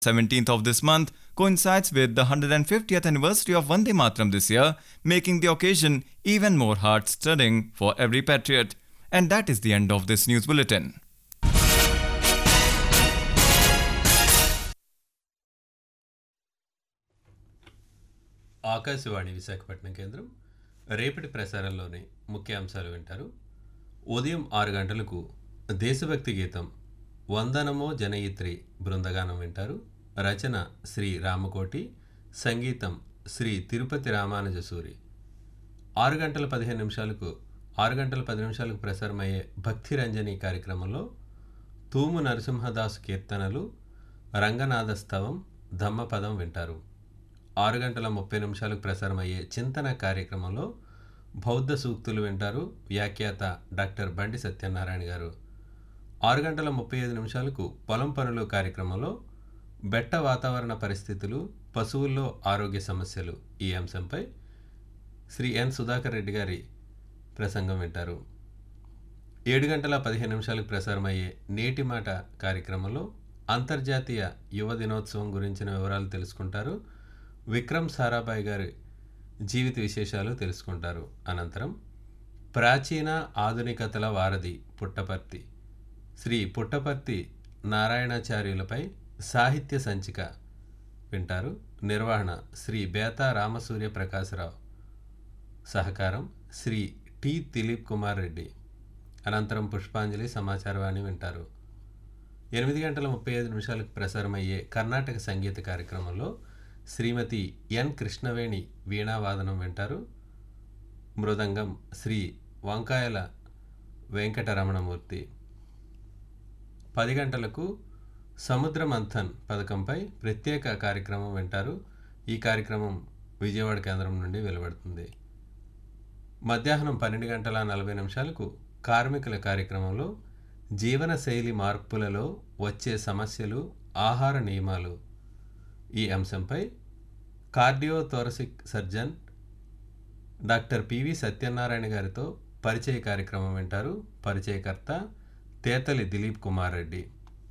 17th of this month coincides with the 150th anniversary of Vande Mataram this year, making the occasion even more heart-stirring for every patriot. And that is the end of this news bulletin. Akashvani Visakhapatnam కేంద్రం రేపటి ప్రసారంలోని ముఖ్యాంశాలు వింటారు. ఉదయం 6 గంటలకు దేశభక్తి గీతం వందనమో జనయిత్రి బృందగానం వింటారు. రచన శ్రీ రామకోటి, సంగీతం శ్రీ తిరుపతి రామానుజసూరి. 6 గంటల 10 నిమిషాలకు ప్రసారమయ్యే భక్తి రంజని కార్యక్రమంలో తూము నరసింహదాసు కీర్తనలు, రంగనాథస్తవం, ధమ్మపదం వింటారు. 6 గంటల 30 నిమిషాలకు ప్రసారమయ్యే చింతన కార్యక్రమంలో బౌద్ధ సూక్తులు వింటారు. వ్యాఖ్యాత డాక్టర్ బండి సత్యనారాయణ గారు. 6 గంటల 35 నిమిషాలకు పొలం పనులు కార్యక్రమంలో బెట్ట వాతావరణ పరిస్థితులు, పశువుల్లో ఆరోగ్య సమస్యలు ఈ అంశంపై శ్రీ ఎన్ సుధాకర్ రెడ్డి గారి ప్రసంగం వింటారు. 7 గంటల 15 నిమిషాలకు ప్రసారమయ్యే నేటి మాట కార్యక్రమంలో అంతర్జాతీయ యువ దినోత్సవం గురించిన వివరాలు తెలుసుకుంటారు. విక్రమ్ సారాభాయ్ గారి జీవిత విశేషాలు తెలుసుకుంటారు. అనంతరం ప్రాచీన ఆధునికతల వారధి పుట్టపర్తి శ్రీ పుట్టపర్తి నారాయణాచార్యులపై సాహిత్య సంచిక వింటారు. నిర్వహణ శ్రీ బేతా రామసూర్య ప్రకాశరావు. సహకారం శ్రీ టి దిలీప్ కుమార్ రెడ్డి. అనంతరం పుష్పాంజలి సమాచారవాణి వింటారు. 8 గంటల 35 నిమిషాలకు ప్రసారమయ్యే కర్ణాటక సంగీత కార్యక్రమంలో శ్రీమతి ఎన్ కృష్ణవేణి వీణావాదనం వింటారు. మృదంగం శ్రీ వంకాయల వెంకటరమణమూర్తి. 10 గంటలకు సముద్ర మంథన్ పథకంపై ప్రత్యేక కార్యక్రమం వింటారు. ఈ కార్యక్రమం విజయవాడ కేంద్రం నుండి వెలువడుతుంది. మధ్యాహ్నం 12 గంటల 40 నిమిషాలకు కార్మికుల కార్యక్రమంలో జీవన శైలి మార్పులలో వచ్చే సమస్యలు, ఆహార నియమాలు ఈ అంశంపై కార్డియోథోరసిక్ సర్జన్ డాక్టర్ పివి సత్యనారాయణ గారితో పరిచయ కార్యక్రమం వింటారు. పరిచయకర్త తేతలి దిలీప్ కుమార్ రెడ్డి.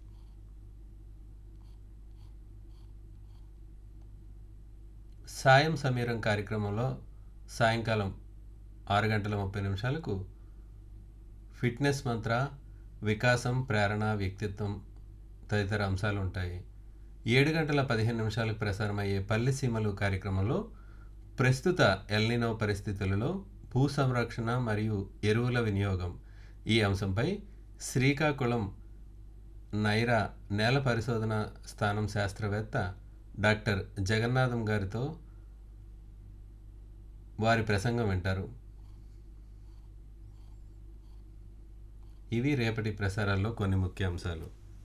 సాయం సమీరం కార్యక్రమంలో సాయంకాలం 6 గంటల 30 నిమిషాలకు ఫిట్నెస్ మంత్ర, వికాసం, ప్రేరణ, వ్యక్తిత్వం తదితర అంశాలు ఉంటాయి. 7 గంటల 15 నిమిషాలకు ప్రసారమయ్యే పల్లె సీమలు కార్యక్రమంలో ప్రస్తుత ఎల్నినో పరిస్థితులలో భూ సంరక్షణ మరియు ఎరువుల వినియోగం ఈ అంశంపై శ్రీకాకుళం నైరా నేల పరిశోధన స్థానం శాస్త్రవేత్త డాక్టర్ జగన్నాథం గారితో వారి ప్రసంగం వింటారు. ఇవి రేపటి ప్రసారాల్లో కొన్ని ముఖ్యాంశాలు.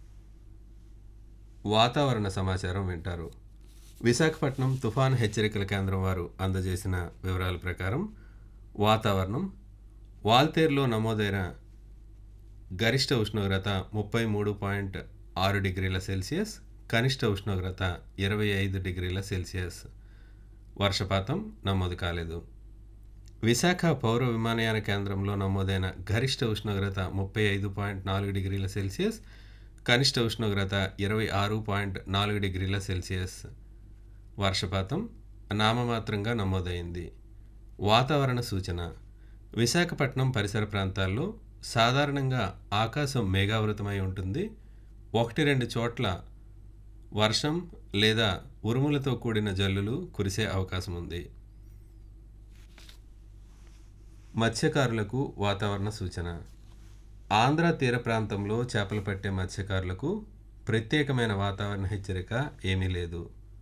వాతావరణ సమాచారం వింటారు. విశాఖపట్నం తుఫాన్ హెచ్చరికల కేంద్రం వారు అందజేసిన వివరాల ప్రకారం వాతావరణం వాల్తేరులో నమోదైన గరిష్ట ఉష్ణోగ్రత 33.6 డిగ్రీల సెల్సియస్, కనిష్ట ఉష్ణోగ్రత 25 డిగ్రీల సెల్సియస్. వర్షపాతం నమోదు కాలేదు. విశాఖ పౌర విమానయాన కేంద్రంలో నమోదైన గరిష్ట ఉష్ణోగ్రత 35.4 డిగ్రీల సెల్సియస్, కనిష్ట ఉష్ణోగ్రత 26.4 డిగ్రీల సెల్సియస్. వర్షపాతం నామమాత్రంగా నమోదైంది. వాతావరణ సూచన. విశాఖపట్నం పరిసర ప్రాంతాల్లో సాధారణంగా ఆకాశం మేఘావృతమై ఉంటుంది. 1-2 చోట్ల వర్షం లేదా ఉరుములతో కూడిన జల్లులు కురిసే అవకాశం ఉంది. మత్స్యకారులకు వాతావరణ సూచన. ఆంధ్ర తీర ప్రాంతంలో చేపలు పట్టే మత్స్యకారులకు ప్రత్యేకమైన వాతావరణ హెచ్చరిక ఏమీ లేదు.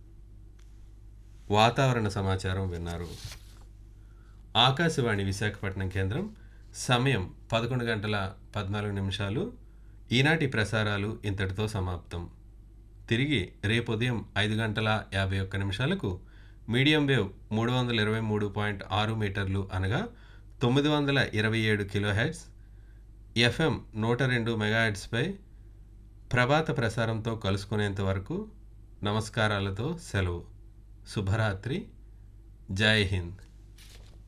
వాతావరణ సమాచారం విన్నారు. ఆకాశవాణి విశాఖపట్నం కేంద్రం. సమయం 11 గంటల 14 నిమిషాలు. ఈనాటి ప్రసారాలు ఇంతటితో సమాప్తం. తిరిగి రేపు ఉదయం 5 గంటల 51 నిమిషాలకు మీడియం వేవ్ 323.6 మీటర్లు అనగా 927 కిలోహెర్ట్జ్, ఎఫ్ఎం 102 మెగాహెర్ట్జ్పై ప్రభాత ప్రసారంతో కలుసుకునేంత వరకు నమస్కారాలతో సెలవు. శుభరాత్రి. జై హింద్.